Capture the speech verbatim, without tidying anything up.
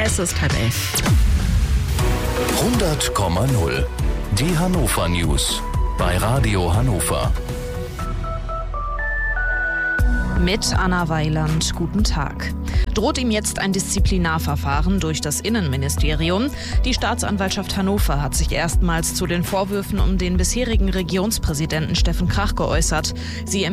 Es ist halb elf. hundert Komma null. Die Hannover News bei Radio Hannover. Mit Anna Weiland, guten Tag. Droht ihm jetzt ein Disziplinarverfahren durch das Innenministerium? Die Staatsanwaltschaft Hannover hat sich erstmals zu den Vorwürfen um den bisherigen Regionspräsidenten Steffen Krach geäußert. Sie